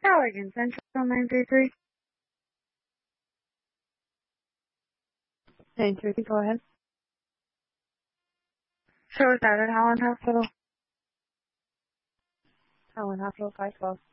Allegan Central 933. 933, go ahead. Sure, was that at Holland Hospital? Holland Hospital 512.